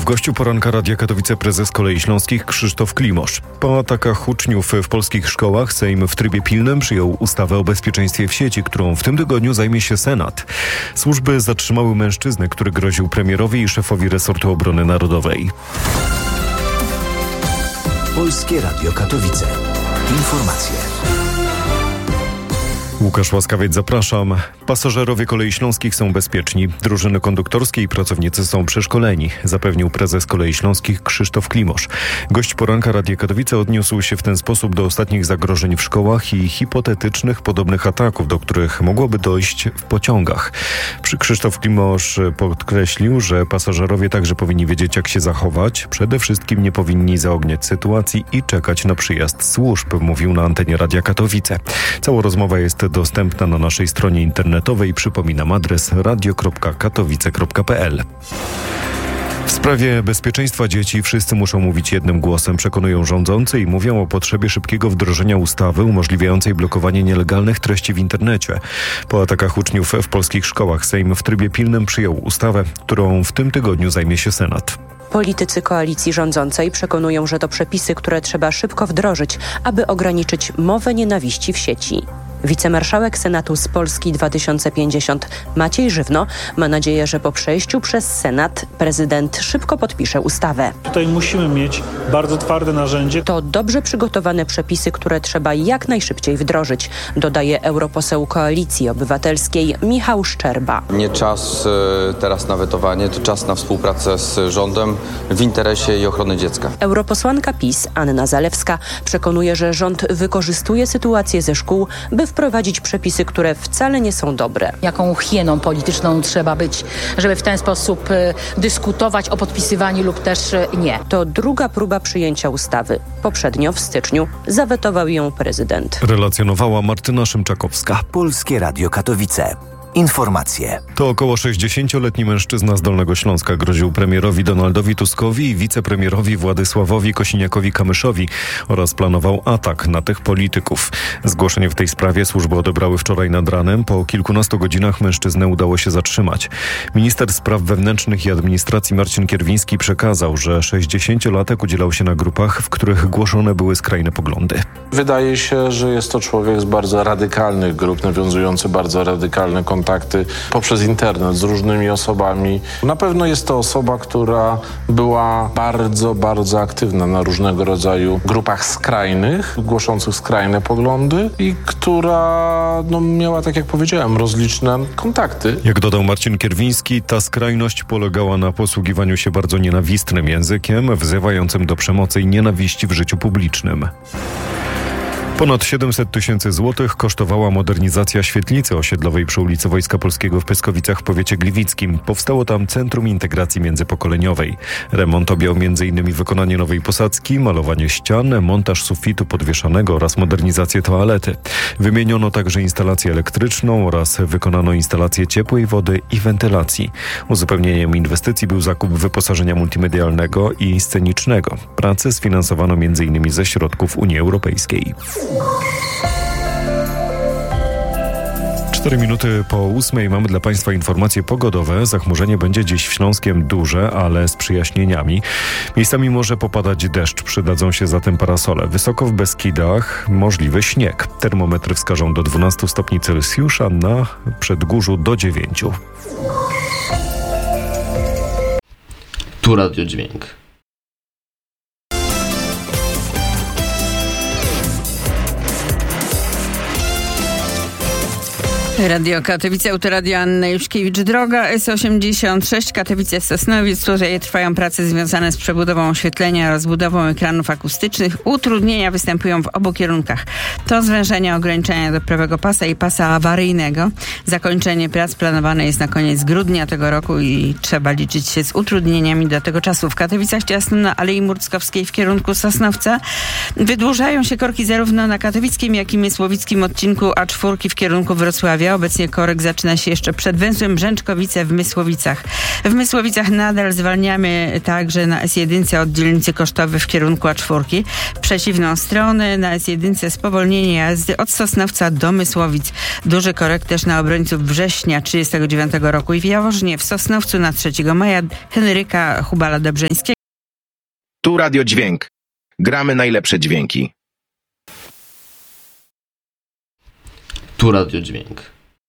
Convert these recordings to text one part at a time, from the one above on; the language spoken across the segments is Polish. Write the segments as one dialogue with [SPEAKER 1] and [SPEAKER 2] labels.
[SPEAKER 1] Gościu poranka Radia Katowice prezes Kolei Śląskich Krzysztof Klimosz. Po atakach uczniów w polskich szkołach Sejm w trybie pilnym przyjął ustawę o bezpieczeństwie w sieci, którą w tym tygodniu zajmie się Senat. Służby zatrzymały mężczyznę, który groził premierowi i szefowi resortu obrony narodowej.
[SPEAKER 2] Polskie Radio Katowice. Informacje.
[SPEAKER 1] Łukasz Łaskawiec, zapraszam. Pasażerowie Kolei Śląskich są bezpieczni. Drużyny konduktorskie i pracownicy są przeszkoleni, zapewnił prezes Kolei Śląskich Krzysztof Klimosz. Gość poranka Radia Katowice odniósł się w ten sposób do ostatnich zagrożeń w szkołach i hipotetycznych podobnych ataków, do których mogłoby dojść w pociągach. Krzysztof Klimosz podkreślił, że pasażerowie także powinni wiedzieć, jak się zachować. Przede wszystkim nie powinni zaogniać sytuacji i czekać na przyjazd służb, mówił na antenie Radia Katowice. Cała rozmowa jest dostępna na naszej stronie internetowej. Przypominam adres radio.katowice.pl. W sprawie bezpieczeństwa dzieci wszyscy muszą mówić jednym głosem, przekonują rządzący i mówią o potrzebie szybkiego wdrożenia ustawy umożliwiającej blokowanie nielegalnych treści w internecie. Po atakach uczniów w polskich szkołach Sejm w trybie pilnym przyjął ustawę, którą w tym tygodniu zajmie się Senat.
[SPEAKER 3] Politycy koalicji rządzącej przekonują, że to przepisy, które trzeba szybko wdrożyć, aby ograniczyć mowę nienawiści w sieci. Wicemarszałek Senatu z Polski 2050 Maciej Żywno ma nadzieję, że po przejściu przez Senat prezydent szybko podpisze ustawę.
[SPEAKER 4] Tutaj musimy mieć bardzo twarde narzędzie.
[SPEAKER 3] To dobrze przygotowane przepisy, które trzeba jak najszybciej wdrożyć, dodaje europoseł Koalicji Obywatelskiej Michał Szczerba.
[SPEAKER 5] Nie czas teraz na wetowanie, to czas na współpracę z rządem w interesie i ochrony dziecka.
[SPEAKER 3] Europosłanka PiS Anna Zalewska przekonuje, że rząd wykorzystuje sytuację ze szkół, by wprowadzić przepisy, które wcale nie są dobre.
[SPEAKER 6] Jaką hieną polityczną trzeba być, żeby w ten sposób dyskutować o podpisywaniu lub też nie.
[SPEAKER 3] To druga próba przyjęcia ustawy. Poprzednio w styczniu zawetował ją prezydent.
[SPEAKER 1] Relacjonowała Martyna Szymczakowska.
[SPEAKER 2] Polskie Radio Katowice. Informacje.
[SPEAKER 1] To około 60-letni mężczyzna z Dolnego Śląska groził premierowi Donaldowi Tuskowi i wicepremierowi Władysławowi Kosiniakowi-Kamyszowi oraz planował atak na tych polityków. Zgłoszenie w tej sprawie służby odebrały wczoraj nad ranem. Po kilkunastu godzinach mężczyznę udało się zatrzymać. Minister Spraw Wewnętrznych i Administracji Marcin Kierwiński przekazał, że 60-latek udzielał się na grupach, w których głoszone były skrajne poglądy.
[SPEAKER 7] Wydaje się, że jest to człowiek z bardzo radykalnych grup, nawiązujący bardzo radykalne kontakty poprzez internet z różnymi osobami. Na pewno jest to osoba, która była bardzo, bardzo aktywna na różnego rodzaju grupach skrajnych, głoszących skrajne poglądy i która miała, tak jak powiedziałem, rozliczne kontakty.
[SPEAKER 1] Jak dodał Marcin Kierwiński, ta skrajność polegała na posługiwaniu się bardzo nienawistnym językiem, wzywającym do przemocy i nienawiści w życiu publicznym. Ponad 700 tysięcy złotych kosztowała modernizacja świetlicy osiedlowej przy ulicy Wojska Polskiego w Pyskowicach w powiecie gliwickim. Powstało tam Centrum Integracji Międzypokoleniowej. Remont objął m.in. wykonanie nowej posadzki, malowanie ścian, montaż sufitu podwieszanego oraz modernizację toalety. Wymieniono także instalację elektryczną oraz wykonano instalację ciepłej wody i wentylacji. Uzupełnieniem inwestycji był zakup wyposażenia multimedialnego i scenicznego. Prace sfinansowano m.in. ze środków Unii Europejskiej. 4 minuty po 8 mamy dla Państwa informacje pogodowe. Zachmurzenie będzie dziś w Śląskiem duże, ale z przyjaśnieniami. Miejscami może popadać deszcz, przydadzą się zatem parasole. Wysoko w Beskidach możliwy śnieg. Termometry wskażą do 12 stopni Celsjusza, na Przedgórzu do 9.
[SPEAKER 8] Tu Radio Dźwięk.
[SPEAKER 9] Radio Katowice, Autoradio Anna Juszkiewicz-Droga, S86, Katowice-Sosnowiec. Tutaj trwają prace związane z przebudową oświetlenia, rozbudową ekranów akustycznych. Utrudnienia występują w obu kierunkach. To zwężenie ograniczenia do prawego pasa i pasa awaryjnego. Zakończenie prac planowane jest na koniec grudnia tego roku i trzeba liczyć się z utrudnieniami do tego czasu. W Katowicach ciasno na Alei Murckowskiej w kierunku Sosnowca. Wydłużają się korki zarówno na katowickim, jak i mysłowickim odcinku A4 w kierunku Wrocławia. Mysłowie. Obecnie korek zaczyna się jeszcze przed węzłem Brzęczkowice w Mysłowicach. W Mysłowicach nadal zwalniamy także na S1 od dzielnicy Kosztowy w kierunku A4. W przeciwną stronę na S1 spowolnienie jazdy od Sosnowca do Mysłowic. Duży korek też na obrońców września 1939 roku i w Jaworznie, w Sosnowcu na 3 maja Henryka Hubala-Dobrzeńskiego.
[SPEAKER 10] Tu Radio Dźwięk. Gramy najlepsze dźwięki.
[SPEAKER 8] Tu Radio Dźwięk.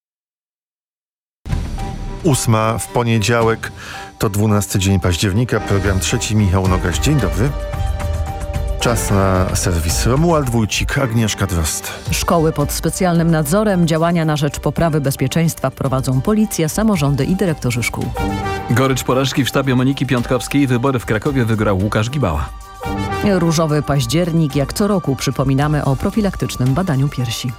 [SPEAKER 11] 8 w poniedziałek, to 12 dzień października, program trzeci, Michał Nogaś. Dzień dobry. Czas na serwis. Romuald Wójcik, Agnieszka Drozd.
[SPEAKER 12] Szkoły pod specjalnym nadzorem, działania na rzecz poprawy bezpieczeństwa prowadzą policja, samorządy i dyrektorzy szkół.
[SPEAKER 13] Gorycz porażki w sztabie Moniki Piątkowskiej. Wybory w Krakowie wygrał Łukasz Gibała.
[SPEAKER 12] Różowy październik, jak co roku przypominamy o profilaktycznym badaniu piersi.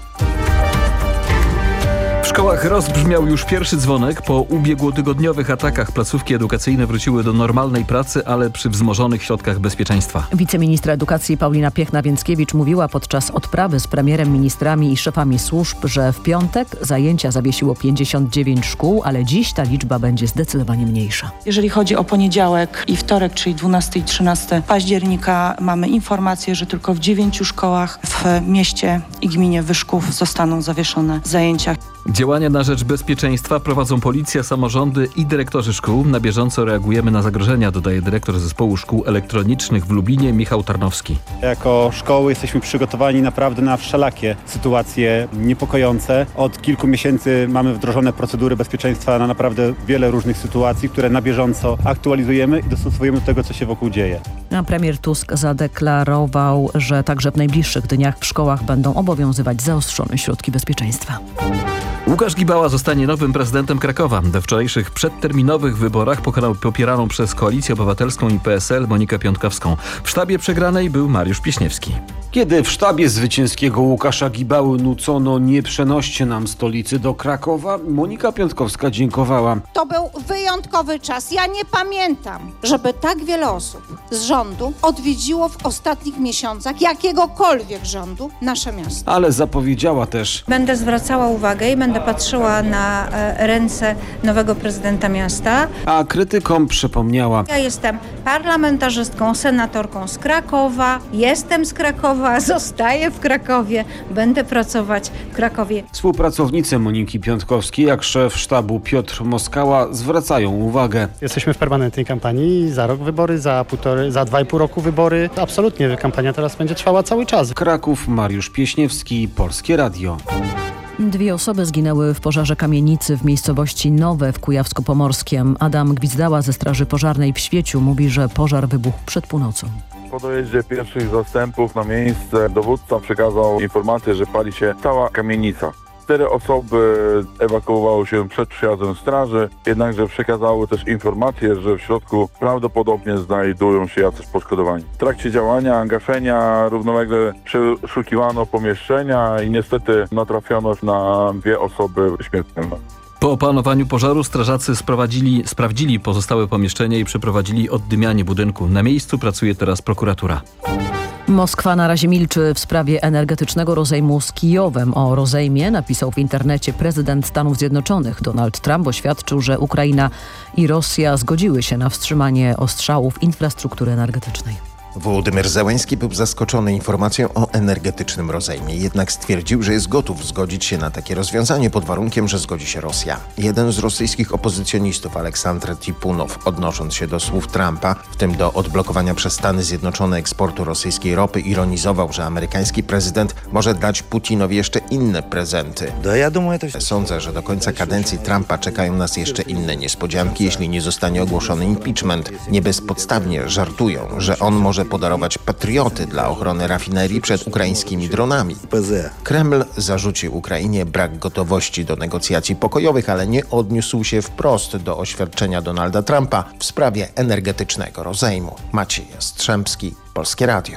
[SPEAKER 13] W szkołach rozbrzmiał już pierwszy dzwonek. Po ubiegłotygodniowych atakach placówki edukacyjne wróciły do normalnej pracy, ale przy wzmożonych środkach bezpieczeństwa.
[SPEAKER 12] Wiceministra edukacji Paulina Piechna-Więckiewicz mówiła podczas odprawy z premierem, ministrami i szefami służb, że w piątek zajęcia zawiesiło 59 szkół, ale dziś ta liczba będzie zdecydowanie mniejsza.
[SPEAKER 14] Jeżeli chodzi o poniedziałek i wtorek, czyli 12 i 13 października, mamy informację, że tylko w 9 szkołach w mieście i gminie Wyszków zostaną zawieszone zajęcia.
[SPEAKER 13] Działania na rzecz bezpieczeństwa prowadzą policja, samorządy i dyrektorzy szkół. Na bieżąco reagujemy na zagrożenia, dodaje dyrektor zespołu szkół elektronicznych w Lublinie Michał Tarnowski.
[SPEAKER 15] Jako szkoły jesteśmy przygotowani naprawdę na wszelakie sytuacje niepokojące. Od kilku miesięcy mamy wdrożone procedury bezpieczeństwa na naprawdę wiele różnych sytuacji, które na bieżąco aktualizujemy i dostosowujemy do tego, co się wokół dzieje.
[SPEAKER 12] A premier Tusk zadeklarował, że także w najbliższych dniach w szkołach będą obowiązywać zaostrzone środki bezpieczeństwa.
[SPEAKER 13] Łukasz Gibała zostanie nowym prezydentem Krakowa. We wczorajszych przedterminowych wyborach pokonał popieraną przez Koalicję Obywatelską i PSL Monikę Piątkowską. W sztabie przegranej był Mariusz Pieśniewski.
[SPEAKER 16] Kiedy w sztabie zwycięskiego Łukasza Gibały nucono nie przenoście nam stolicy do Krakowa, Monika Piątkowska dziękowała.
[SPEAKER 17] To był wyjątkowy czas. Ja nie pamiętam, żeby tak wiele osób z rządu odwiedziło w ostatnich miesiącach jakiegokolwiek rządu nasze miasto.
[SPEAKER 16] Ale zapowiedziała też:
[SPEAKER 18] będę zwracała uwagę i będę patrzyła na ręce nowego prezydenta miasta.
[SPEAKER 16] A krytykom przypomniała:
[SPEAKER 18] ja jestem parlamentarzystką, senatorką z Krakowa, jestem z Krakowa, zostaję w Krakowie, będę pracować w Krakowie.
[SPEAKER 16] Współpracownicy Moniki Piątkowskiej, jak szef sztabu Piotr Moskała, zwracają uwagę.
[SPEAKER 19] Jesteśmy w permanentnej kampanii, za rok wybory, za 2,5 roku wybory. Absolutnie kampania teraz będzie trwała cały czas.
[SPEAKER 16] Kraków, Mariusz Pieśniewski, Polskie Radio.
[SPEAKER 12] 2 osoby zginęły w pożarze kamienicy w miejscowości Nowe w Kujawsko-Pomorskiem. Adam Gwizdała ze Straży Pożarnej w Świeciu mówi, że pożar wybuchł przed północą.
[SPEAKER 20] Po dojeździe pierwszych zastępów na miejsce dowódca przekazał informację, że pali się cała kamienica. 4 osoby ewakuowały się przed przyjazdem straży, jednakże przekazały też informację, że w środku prawdopodobnie znajdują się jacyś poszkodowani. W trakcie działania, gaszenia równolegle przeszukiwano pomieszczenia i niestety natrafiono na 2 osoby śmiertelne.
[SPEAKER 13] Po opanowaniu pożaru strażacy sprawdzili pozostałe pomieszczenia i przeprowadzili oddymianie budynku. Na miejscu pracuje teraz prokuratura.
[SPEAKER 12] Moskwa na razie milczy w sprawie energetycznego rozejmu z Kijowem. O rozejmie napisał w internecie prezydent Stanów Zjednoczonych. Donald Trump oświadczył, że Ukraina i Rosja zgodziły się na wstrzymanie ostrzałów infrastruktury energetycznej.
[SPEAKER 21] Wołodymyr Zełenski był zaskoczony informacją o energetycznym rozejmie, jednak stwierdził, że jest gotów zgodzić się na takie rozwiązanie pod warunkiem, że zgodzi się Rosja. Jeden z rosyjskich opozycjonistów, Aleksandr Tipunow, odnosząc się do słów Trumpa, w tym do odblokowania przez Stany Zjednoczone eksportu rosyjskiej ropy, ironizował, że amerykański prezydent może dać Putinowi jeszcze inne prezenty. Sądzę, że do końca kadencji Trumpa czekają nas jeszcze inne niespodzianki, jeśli nie zostanie ogłoszony impeachment. Nie bezpodstawnie żartują, że on może podarować patrioty dla ochrony rafinerii przed ukraińskimi dronami. Kreml zarzucił Ukrainie brak gotowości do negocjacji pokojowych, ale nie odniósł się wprost do oświadczenia Donalda Trumpa w sprawie energetycznego rozejmu. Maciej Jastrzębski, Polskie Radio.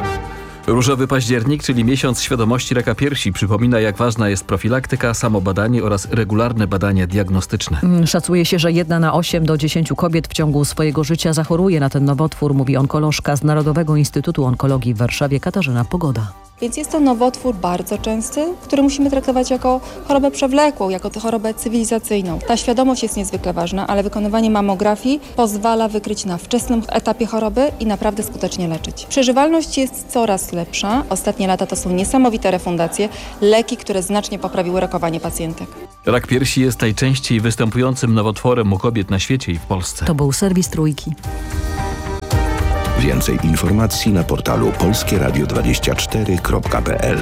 [SPEAKER 13] Różowy październik, czyli miesiąc świadomości raka piersi, przypomina, jak ważna jest profilaktyka, samobadanie oraz regularne badania diagnostyczne.
[SPEAKER 12] Szacuje się, że 1 na 8 do 10 kobiet w ciągu swojego życia zachoruje na ten nowotwór, mówi onkolożka z Narodowego Instytutu Onkologii w Warszawie Katarzyna Pogoda.
[SPEAKER 4] Więc jest to nowotwór bardzo częsty, który musimy traktować jako chorobę przewlekłą, jako chorobę cywilizacyjną. Ta świadomość jest niezwykle ważna, ale wykonywanie mamografii pozwala wykryć na wczesnym etapie choroby i naprawdę skutecznie leczyć. Przeżywalność jest coraz lepsza. Ostatnie lata to są niesamowite refundacje, leki, które znacznie poprawiły rokowanie pacjentek.
[SPEAKER 13] Rak piersi jest najczęściej występującym nowotworem u kobiet na świecie i w Polsce.
[SPEAKER 12] To był serwis Trójki.
[SPEAKER 22] Więcej informacji na portalu polskieradio24.pl.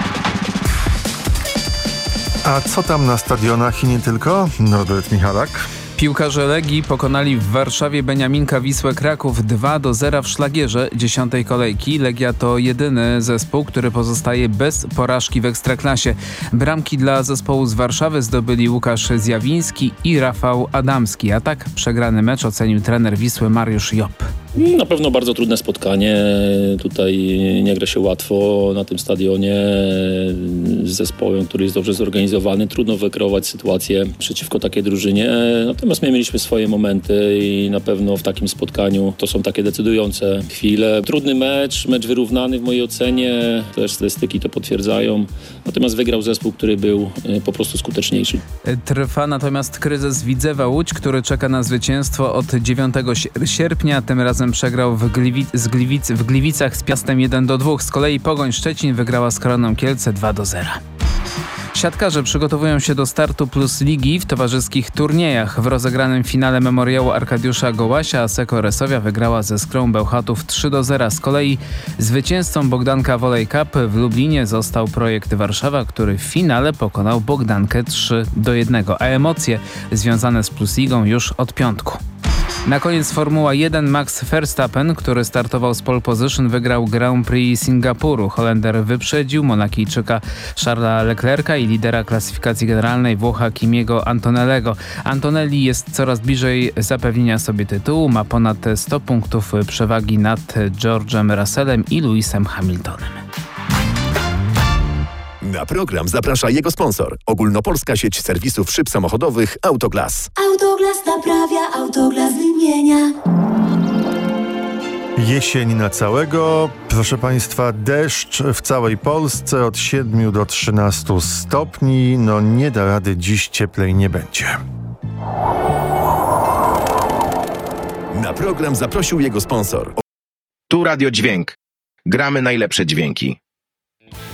[SPEAKER 11] A co tam na stadionach i nie tylko? Norbert Michalak.
[SPEAKER 23] Piłkarze Legii pokonali w Warszawie Beniaminka Wisłę Kraków 2-0 w szlagierze 10. kolejki. Legia to jedyny zespół, który pozostaje bez porażki w Ekstraklasie. Bramki dla zespołu z Warszawy zdobyli Łukasz Zjawiński i Rafał Adamski. A tak przegrany mecz ocenił trener Wisły Mariusz Jopp.
[SPEAKER 24] Na pewno bardzo trudne spotkanie. Tutaj nie gra się łatwo na tym stadionie z zespołem, który jest dobrze zorganizowany. Trudno wykreować sytuację przeciwko takiej drużynie. Natomiast my mieliśmy swoje momenty i na pewno w takim spotkaniu to są takie decydujące chwile. Trudny mecz wyrównany w mojej ocenie. Też statystyki to potwierdzają. Natomiast wygrał zespół, który był po prostu skuteczniejszy.
[SPEAKER 23] Trwa natomiast kryzys Widzewa Łódź, który czeka na zwycięstwo od 9 sierpnia. Tym razem przegrał w Gliwicach z Piastem 1-2. Z kolei Pogoń Szczecin wygrała z Koroną Kielce 2-0. Siatkarze przygotowują się do startu Plus Ligi w towarzyskich turniejach. W rozegranym finale memoriału Arkadiusza Gołasia Asseco Resowia wygrała ze Skrą Bełchatów 3-0. Z kolei zwycięzcą Bogdanka Volley Cup w Lublinie został Projekt Warszawa, który w finale pokonał Bogdankę 3-1. A emocje związane z Plus Ligą już od piątku. Na koniec Formuła 1 Max Verstappen, który startował z pole position, wygrał Grand Prix Singapuru. Holender wyprzedził Monakijczyka Charlesa Leclerca i lidera klasyfikacji generalnej Włocha Kimiego Antonellego. Antonelli jest coraz bliżej zapewnienia sobie tytułu, ma ponad 100 punktów przewagi nad George'em Russellem i Lewisem Hamiltonem.
[SPEAKER 25] Na program zaprasza jego sponsor. Ogólnopolska sieć serwisów szyb samochodowych Autoglas.
[SPEAKER 26] Autoglas naprawia, Autoglas wymienia.
[SPEAKER 11] Jesień na całego. Proszę Państwa, deszcz w całej Polsce od 7 do 13 stopni. No nie da rady, dziś cieplej nie będzie.
[SPEAKER 25] Na program zaprosił jego sponsor. Tu Radio Dźwięk. Gramy najlepsze dźwięki.